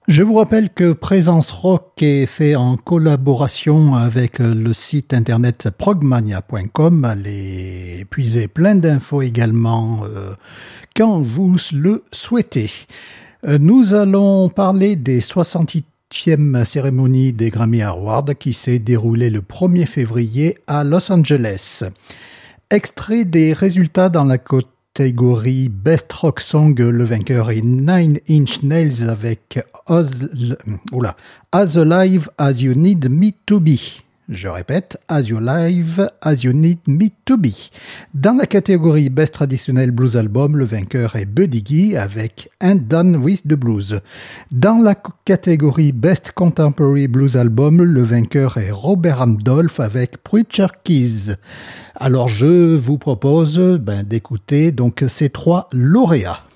Je vous rappelle que Présence Rock est fait en collaboration avec le site internet progmania.com. Allez puiser plein d'infos également quand vous le souhaitez. Nous allons parler des 68e cérémonie des Grammy Awards qui s'est déroulée le 1er février à Los Angeles. Extrait des résultats dans la catégorie Best Rock Song, le vainqueur est Nine Inch Nails avec As Alive As You Need Me To Be. Je répète, As You Live As You Need Me To Be. Dans la catégorie Best Traditional Blues Album, le vainqueur est Buddy Guy avec And Done With The Blues. Dans la catégorie Best Contemporary Blues Album, le vainqueur est Robert Randolph avec Preacher Keys. Alors je vous propose d'écouter donc ces trois lauréats.